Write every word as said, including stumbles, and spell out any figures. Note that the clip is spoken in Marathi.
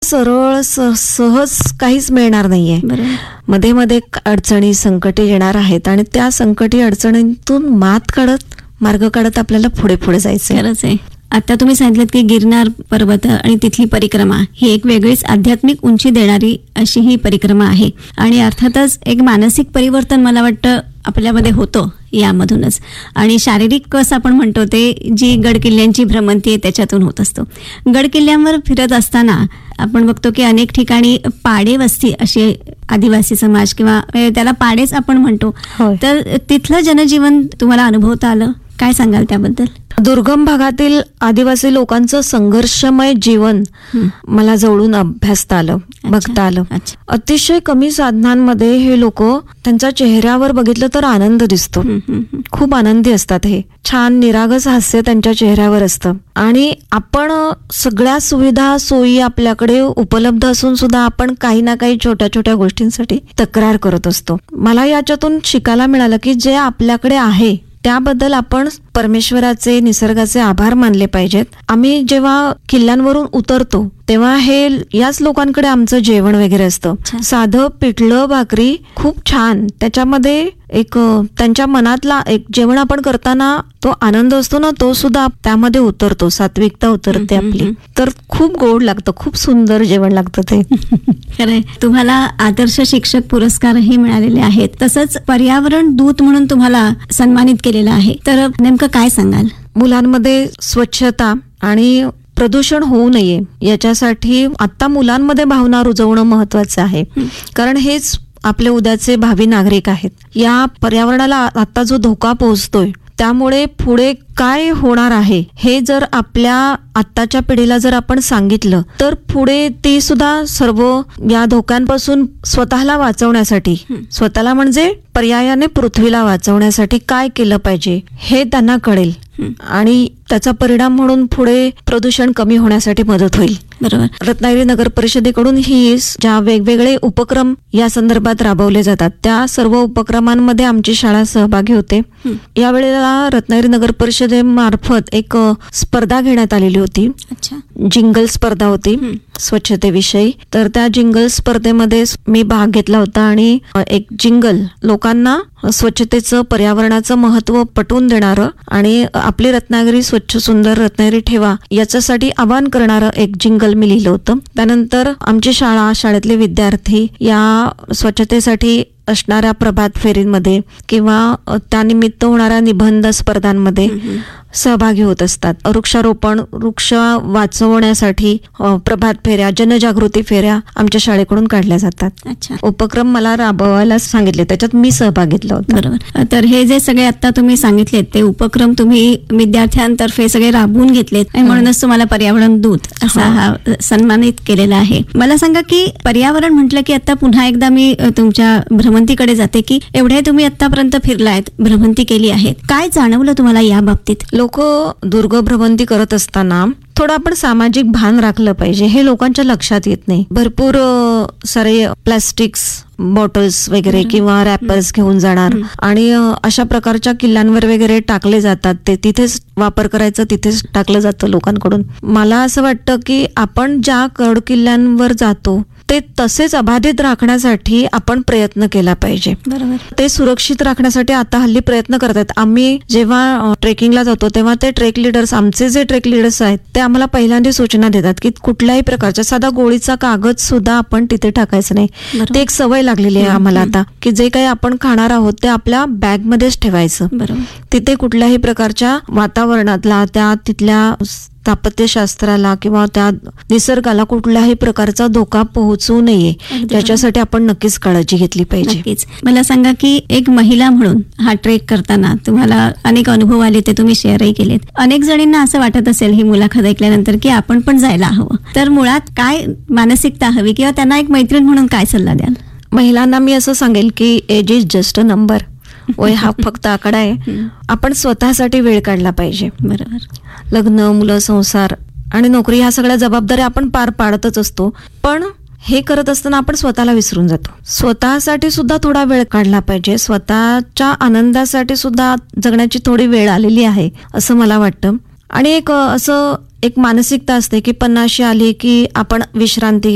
सरळ सहज काहीच मिळणार नाहीये. मध्ये मध्ये अडचणी संकटे येणार आहेत आणि त्या संकटी अडचणींतून मात काढत मार्ग काढत आपल्याला पुढे पुढे जायचं. खरंच आहे. आता तुम्ही सांगितलं की गिरनार पर्वत आणि तिथली परिक्रमा ही एक वेगळीच आध्यात्मिक उंची देणारी अशी ही परिक्रमा आहे आणि अर्थातच एक मानसिक परिवर्तन मला वाटतं आपल्यामध्ये होतं यामधूनच. आणि शारीरिक कसं आपण म्हणतो ते जी गड किल्ल्यांची भ्रमंती आहे त्याच्यातून होत असतो. गड किल्ल्यांवर फिरत असताना आपण बघतो की अनेक ठिकाणी पाडे वस्ती अशी आदिवासी समाज किंवा त्याला पाडेच आपण म्हणतो, तर तिथलं जनजीवन तुम्हाला अनुभवता आलं, काय सांगाल त्याबद्दल? दुर्गम भागातील आदिवासी लोकांचं संघर्षमय जीवन मला जवळून अभ्यासता आलं, बघता आलं. अतिशय कमी साधनांमध्ये हे लोक, त्यांच्या चेहऱ्यावर बघितलं तर आनंद दिसतो, खूप आनंदी असतात. हे छान निरागस हास्य त्यांच्या चेहऱ्यावर असतं आणि आपण सगळ्या सुविधा सोयी आपल्याकडे उपलब्ध असून सुद्धा आपण काही ना काही छोट्या छोट्या गोष्टींसाठी तक्रार करत असतो. मला याच्यातून शिकायला मिळालं की जे आपल्याकडे आहे त्याबद्दल आपण परमेश्वराचे, निसर्गाचे आभार मानले पाहिजेत. आम्ही जेव्हा किल्ल्यांवरून उतरतो तेव्हा हे याच लोकांकडे आमचं जेवण वगैरे असतं. साधं पिठलं भाकरी खूप छान, त्याच्यामध्ये एक त्यांच्या मनातला एक जेवण आपण करताना तो आनंद असतो ना, तो सुद्धा त्यामध्ये उतरतो, सात्विकता उतरते आपली. तर खूप गोड लागतं, खूप सुंदर जेवण लागतं ते. खरंय. तुम्हाला आदर्श शिक्षक पुरस्कारही मिळालेले आहेत, तसंच पर्यावरण दूत म्हणून तुम्हाला सन्मानित केलेलं आहे. तर नेमकं काय सांगाल? मुलांमध्ये स्वच्छता आणि प्रदूषण होऊ नये याच्यासाठी आता मुलांमध्ये भावना रुजवणं महत्वाचं आहे, कारण हेच आपले उद्याचे भावी नागरिक आहेत. या पर्यावरणाला आता जो धोका पोहोचतोय त्यामुळे पुढे काय होणार आहे हे जर आपल्या आत्ताच्या पिढीला जर आपण सांगितलं तर पुढे ती सुद्धा सर्व या धोक्यांपासून स्वतःला वाचवण्यासाठी, स्वतःला म्हणजे पर्यायाने पृथ्वीला वाचवण्यासाठी काय केलं पाहिजे हे त्यांना कळेल आणि त्याचा परिणाम म्हणून पुढे प्रदूषण कमी होण्यासाठी मदत होईल. बरोबर. रत्नागिरी नगर परिषदेकडून ही ज्या वेगवेगळे उपक्रम या संदर्भात राबवले जातात त्या सर्व उपक्रमांमध्ये आमची शाळा सहभागी होते. यावेळेला रत्नागिरी नगर परिषदेमार्फत एक स्पर्धा घेण्यात आलेली होती. जिंगल स्पर्धा होती स्वच्छतेविषयी. तर त्या जिंगल स्पर्धेमध्ये मी भाग घेतला होता आणि एक जिंगल लोकांना स्वच्छतेचं, पर्यावरणाचं महत्व पटवून देणारं आणि आपली रत्नागिरी स्वच्छ सुंदर रत्नागिरी ठेवा याच्यासाठी आवाहन करणारं एक जिंगल मी लिहिलं होतं. त्यानंतर आमची शाळा, शाळेतले विद्यार्थी या स्वच्छतेसाठी असणाऱ्या प्रभात फेरींमध्ये किंवा त्यानिमित्त होणाऱ्या निबंध स्पर्धांमध्ये सहभागी होत असतात. वृक्षारोपण, वृक्ष वाचवण्यासाठी प्रभात फेऱ्या, जनजागृती फेऱ्या आमच्या शाळेकडून काढल्या जातात. उपक्रम मला राबवायला सांगितले, त्याच्यात मी सहभाग घेतला होता. बरोबर. तर हे जे सगळे आता तुम्ही सांगितलेत ते उपक्रम तुम्ही विद्यार्थ्यांतर्फे सगळे राबवून घेतलेत आणि म्हणूनच तुम्हाला पर्यावरण दूत असा हा सन्मानित केलेला आहे. मला सांगा की पर्यावरण म्हटलं की आता पुन्हा एकदा मी तुमच्या भ्रमंतीकडे जाते की एवढे तुम्ही आतापर्यंत फिरलायत, भ्रमंती केली आहे, काय जाणवलं तुम्हाला या बाबतीत? लोक दुर्ग भ्रमंती करत असताना थोडं आपण सामाजिक भान राखलं पाहिजे, हे लोकांच्या लक्षात येत नाही. भरपूर सारे प्लास्टिक्स बॉटल्स वगैरे किंवा रॅपर्स घेऊन जाणार आणि अशा प्रकारच्या किल्ल्यांवर वगैरे टाकले जातात. ते तिथेच वापर करायचं, तिथेच टाकलं जातं लोकांकडून. मला असं वाटतं की आपण ज्या गड किल्ल्यांवर जातो ते तसेच अबाधित राखण्यासाठी आपण प्रयत्न केला पाहिजे. बरोबर. ते सुरक्षित राखण्यासाठी आता हल्ली प्रयत्न करतात. आम्ही जेव्हा ट्रेकिंगला जातो तेव्हा ते ट्रेक लिडर्स, आमचे जे ट्रेक लिडर्स आहेत ते आम्हाला पहिल्यांदा सूचना देतात की कुठल्याही प्रकारचा साधा गोळीचा कागद सुद्धा आपण तिथे टाकायचं नाही. ते एक सवय लागलेली आहे आम्हाला आता की जे काही आपण खाणार आहोत ते आपल्या बॅग मध्येच ठेवायचं. तिथे कुठल्याही प्रकारच्या वातावरणातला, त्या तिथल्या स्थापत्यशास्त्राला किंवा त्या निसर्गाला कुठल्याही प्रकारचा धोका पोहोचू नये याच्यासाठी आपण नक्कीच काळजी घेतली पाहिजे. नक्कीच. मला सांगा की एक महिला म्हणून हा ट्रेक करताना तुम्हाला अनेक अनुभव आले, ते तुम्ही शेअरही केलेत. अनेक जणींना असं वाटत असेल ही मुलाखत ऐकल्यानंतर की आपण पण जायला हवं, तर मुळात काय मानसिकता हवी किंवा त्यांना एक मैत्रीण म्हणून काय सल्ला द्याल? महिलांना मी असं सांगेल की age is just a number. वय हा फक्त आकडा आहे. आपण स्वतःसाठी वेळ काढला पाहिजे. बरोबर. लग्न, मुलं, संसार आणि नोकरी ह्या सगळ्या जबाबदाऱ्या आपण पार पाडतच असतो, पण हे करत असताना आपण स्वतःला विसरून जातो. स्वतःसाठी सुद्धा थोडा वेळ काढला पाहिजे. स्वतःच्या आनंदासाठी सुद्धा जगण्याची थोडी वेळ आलेली आहे असं मला वाटतं. आणि एक असं एक मानसिकता असते की पन्नाशी आली की आपण विश्रांती